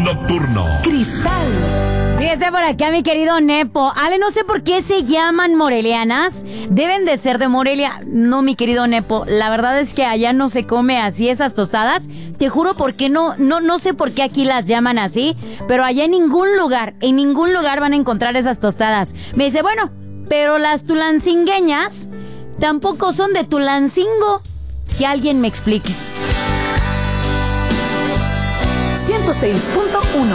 nocturno. Cristal. Fíjese por acá, mi querido Nepo. Ale, no sé por qué se llaman morelianas. Deben de ser de Morelia. No, mi querido Nepo. La verdad es que allá no se come así esas tostadas. Te juro porque no sé por qué aquí las llaman así. Pero allá en ningún lugar van a encontrar esas tostadas. Me dice, bueno, pero las tulancingueñas tampoco son de Tulancingo. Que alguien me explique. 106.1